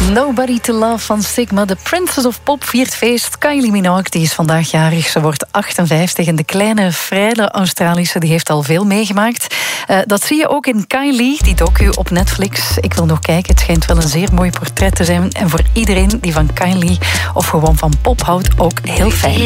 Nobody to Love van Sigma. De Princess of Pop viert feest. Kylie Minogue, die is vandaag jarig. Ze wordt 58 en de kleine, frêle Australische die heeft al veel meegemaakt. Dat zie je ook in Kylie, die docu op Netflix. Ik wil nog kijken, het schijnt wel een zeer mooi portret te zijn. En voor iedereen die van Kylie of gewoon van pop houdt, ook heel fijn.